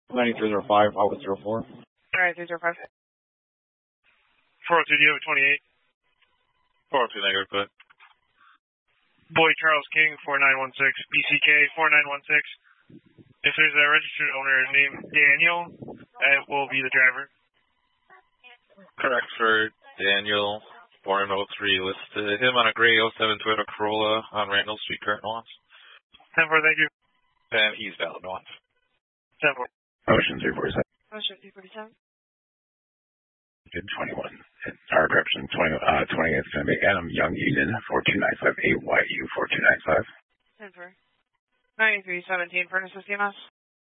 9305, out with 04. Alright, 305. 402, do you have a 28? 402 negative, but. Boy Charles King, 4916, BCK 4916. If there's a registered owner named Daniel, that will be the driver. Correct for Daniel, born in 03, listed him on a gray 07 Toyota Corolla on Randall Street, current wants. 10-4, thank you. And he's valid wants. 10-4. Motion 347. Motion 347. Good 21. Our correction 28 is going to be Adam Young Union 4295 AYU 4295. 10-4. 9317, Furnace CMS.